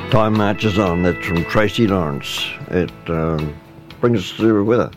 Time marches on. That's from Tracy Lawrence. It brings us to the weather.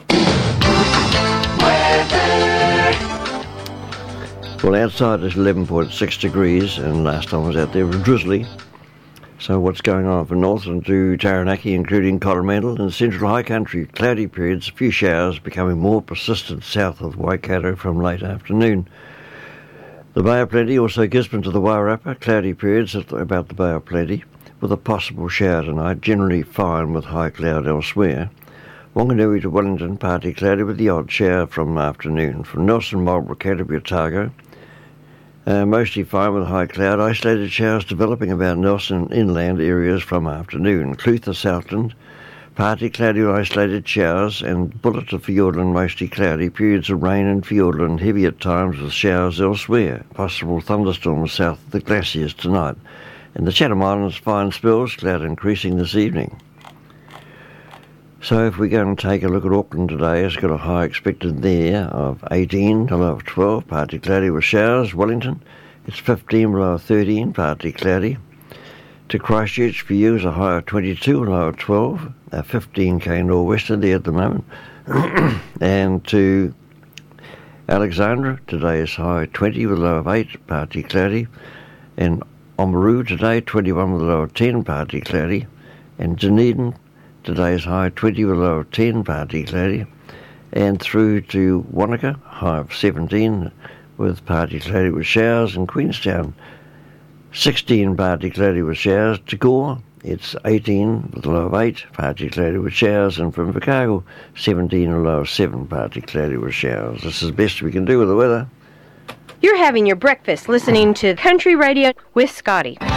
Well, outside is 11.6 degrees, and last time I was out there it was drizzly. So what's going on from northern to Taranaki, including Coromandel and central high country? Cloudy periods, a few showers becoming more persistent south of Waikato from late afternoon. The Bay of Plenty, also Gisborne to the Wairarapa, cloudy periods at about the Bay of Plenty, with a possible shower tonight, generally fine with high cloud elsewhere. Wanganui to Wellington, partly cloudy with the odd shower from afternoon. From Nelson, Marlborough, Canterbury, Otago, mostly fine with high cloud. Isolated showers developing about Nelson inland areas from afternoon. Clutha, Southland, partly cloudy with isolated showers, and Bullet to Fiordland, mostly cloudy. Periods of rain in Fiordland, heavy at times with showers elsewhere. Possible thunderstorms south of the glaciers tonight. In the Chatham Islands, fine spells, cloud increasing this evening. So if we go and take a look at Auckland today, it's got a high expected there of 18 to low of 12, partly cloudy with showers. Wellington, it's 15 below 13, partly cloudy. To Christchurch for you is a high of 22, low of 12, 15k nor'wester at the moment. And to Alexandra, today is high 20 with a low of 8, partly cloudy. And Oamaru today, 21 with a low of 10, partly cloudy. And Dunedin, today's high 20 with a low of 10, partly cloudy. And through to Wanaka, high of 17 with partly cloudy with showers. And Queenstown, 16 partly cloudy with showers. To Gore, it's 18 with a low of 8, partly cloudy with showers. And from Chicago, 17 with a low of 7, partly cloudy with showers. This is the best we can do with the weather. You're having your breakfast listening to Country Radio with Scotty.